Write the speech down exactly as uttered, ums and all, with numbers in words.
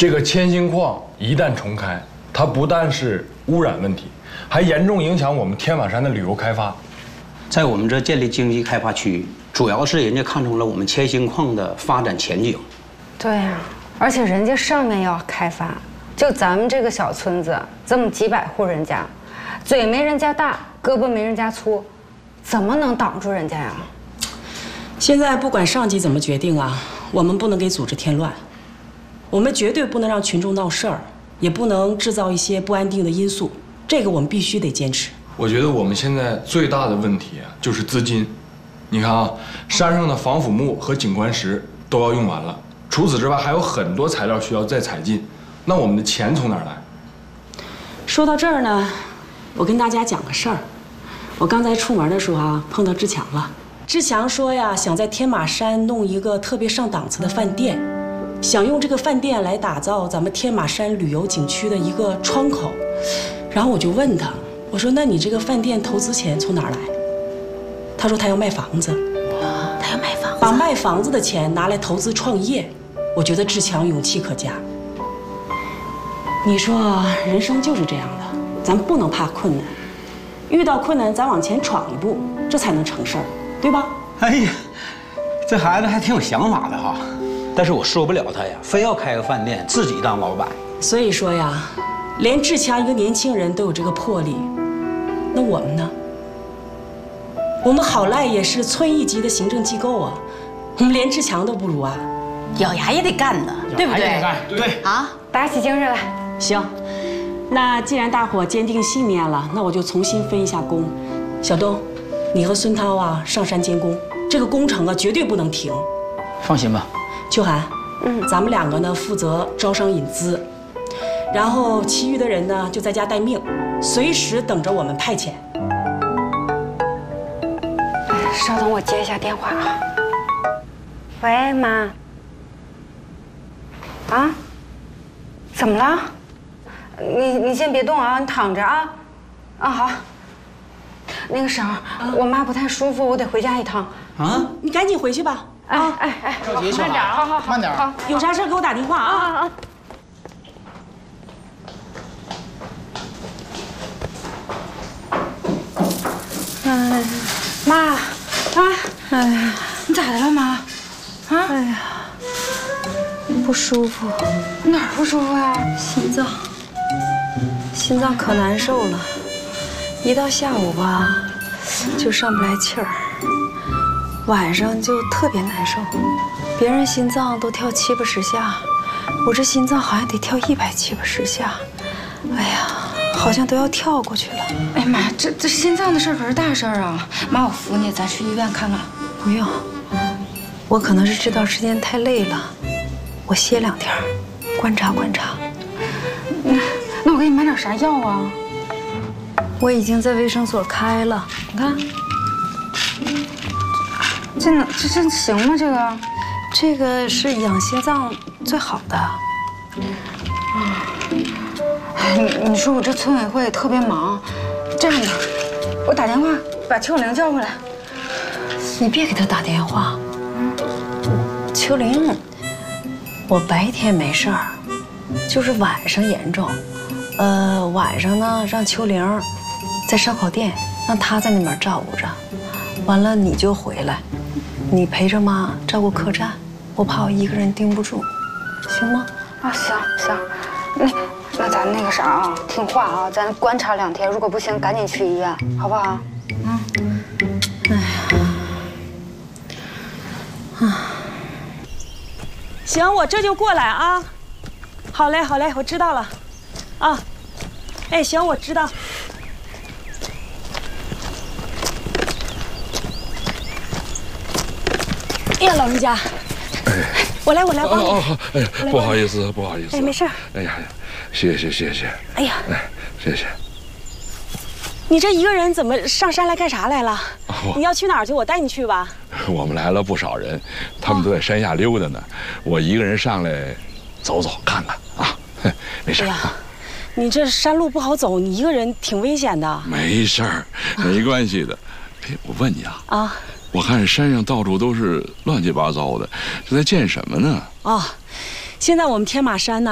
这个千星矿一旦重开，它不但是污染问题，还严重影响我们天马山的旅游开发。 在我们这建立经济开发区域，主要是人家看中了我们千星矿的发展前景。 对呀、啊，而且人家上面要开发，就咱们这个小村子这么几百户人家，嘴没人家大，胳膊没人家粗，怎么能挡住人家呀？ 现在不管上级怎么决定啊，我们不能给组织添乱，我们绝对不能让群众闹事儿，也不能制造一些不安定的因素，这个我们必须得坚持。 我觉得我们现在最大的问题啊，就是资金。你看啊，山上的防腐木和景观石都要用完了，除此之外还有很多材料需要再采进，那我们的钱从哪儿来？ 说到这儿呢，我跟大家讲个事儿。我刚才出门的时候啊，碰到志强了。志强说呀，想在天马山弄一个特别上档次的饭店，想用这个饭店来打造咱们天马山旅游景区的一个窗口。然后我就问他，我说：“那你这个饭店投资钱从哪儿来？”他说他要卖房子。 啊，他要卖房子， 把卖房子的钱拿来投资创业。我觉得志强勇气可嘉。你说人生就是这样的，咱不能怕困难，遇到困难咱往前闯一步，这才能成事儿，对吧？ 哎呀，这孩子还挺有想法的哈。但是我说不了他呀，非要开个饭店自己当老板。 所以说呀，连志强一个年轻人都有这个魄力，那我们呢？我们好赖也是村一级的行政机构啊，我们连志强都不如啊， 咬牙也得干的，对不对？ 对啊， 打起精神来。 行，那既然大伙坚定信念了，那我就重新分一下工。小东，你和孙涛啊上山监工，这个工程啊绝对不能停。 放心吧。 秋涵，嗯，咱们两个呢负责招商引资，然后其余的人呢就在家待命，随时等着我们派遣。 稍等，我接一下电话啊。喂，妈。啊？怎么了？你你先别动啊，你躺着啊。啊好。那个婶儿，我妈不太舒服，我得回家一趟。 啊，你赶紧回去吧。 哎哎哎， 着急， 慢点，好好好， 慢点。 好， 有啥事给我打电话啊啊啊！ 嗯，妈，啊，哎呀，你咋的了，妈？啊？哎呀，不舒服。哪儿不舒服呀？心脏，心脏可难受了，一到下午吧，就上不来气儿，晚上就特别难受。别人心脏都跳七八十下，我这心脏好像得跳一百七八十下。哎呀，好像都要跳过去了。 哎呀妈呀，这这心脏的事可是大事儿啊！妈，我扶你，咱去医院看看。 不用，我可能是这段时间太累了，我歇两天，观察观察。 那那我给你买点啥药啊？ 我已经在卫生所开了，你看， 这能这这行吗？这个， 这个是养心脏最好的。 哎，你你说我这村委会特别忙，这样吧，我打电话把邱玲叫回来。 你别给他打电话。邱玲，我白天没事儿，就是晚上严重。呃，晚上呢，让邱玲在烧烤店，让她在那边照顾着。完了你就回来，你陪着妈照顾客栈，我怕我一个人盯不住，行吗？ 啊，行行，那那咱那个啥啊，听话啊，咱观察两天，如果不行，赶紧去医院，好不好？嗯。 哎呀， 啊，行，我这就过来啊。好嘞，好嘞，我知道了。啊，哎，行，我知道。哎呀，老人家，哎，我来，我来帮你。 哦哦，哎，不好意思，不好意思。 哎，没事。 哎呀，谢谢谢谢。 哎呀， 哎，谢谢。 你这一个人怎么上山来干啥来了？你要去哪儿去？我带你去吧。 我们来了不少人，他们都在山下溜达呢。我一个人上来走走看看啊，没事。 哎呀，你这山路不好走，你一个人挺危险的。 没事儿，没关系的。哎，我问你啊， 啊， 我看山上到处都是乱七八糟的，这在建什么呢？ 哦，现在我们天马山呢。